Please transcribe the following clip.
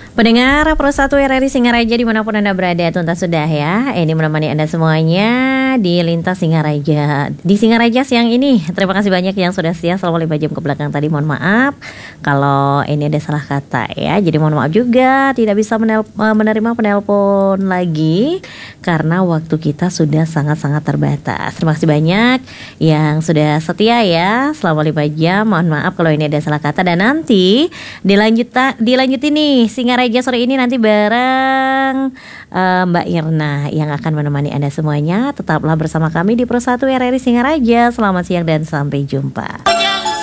Pendengar Pro 1 RRI Singaraja dimanapun Anda berada, tuntas sudah ya. Ini menemani Anda semuanya di Lintas Singaraja. Di Singaraja siang ini, terima kasih banyak yang sudah setia selama 5 jam ke belakang tadi. Mohon maaf kalau ini ada salah kata ya. Jadi mohon maaf juga tidak bisa menerima penelpon lagi karena waktu kita sudah sangat-sangat terbatas. Terima kasih banyak yang sudah setia ya selama 5 jam. Mohon maaf kalau ini ada salah kata, dan nanti dilanjutin nih Singaraja sore ini nanti bareng Mbak Irna yang akan menemani Anda semuanya. Tetaplah bersama kami di Pro 1 RRI Singaraja. Selamat siang dan sampai jumpa.